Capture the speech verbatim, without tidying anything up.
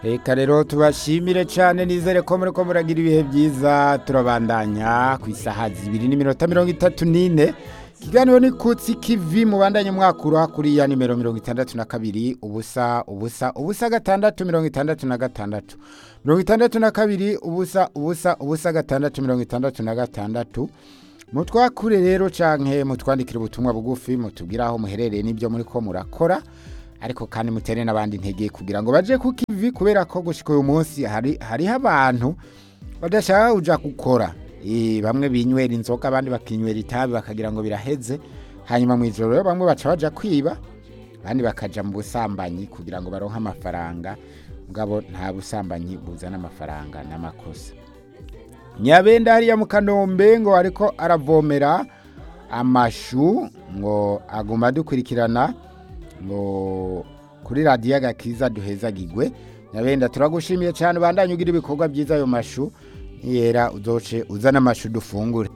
Reka rero tubashimire cyane nizere ko muri ko muragira ibihe byiza turabandanya ku isaha zibiri n'iminota mirongo itatu n'ine ikiganiro ni kutsi kivi mu bandanye mwakura kuri ya nimero mirongo itandatu na kabiri ubusa ubusa ubusa gatandatu mirongo itandatu na gatandatu mirongo itandatu na kabiri ubusa ubusa ubusa gatandatu mirongo itandatu na gatandatu mutwakure rero canke mutwandikira ubutumwa bugufi mutubwira aho muherereye n'ibyo muri ko murakora ariko kandi mutere n'abandi intege kugira ngo baje ku kivi kubera ko gushika uyu munsi hari hariho abantu badashaka kuja gukora eh bamwe binywera inzoga abandi bakinywera itabi bakagira ngo biraheze hanyuma mu ijoro rero bamwe baca baja kwiba abandi bakaja mu busambanyi kugira ngo baronke amafaranga mugabo nta busambanyi buzana amafaranga n'amakosa. Nyabenda hariya mu Kanombe ngo ariko aravomera amashu ngo aguma dukurikirana ngo kuri radio Agakiza duhezagirwe. Nyabenda turagushimiye cyane bandanye ugira ibikorwa byiza ayo mashu yera uzoce uzana amashu dufungure.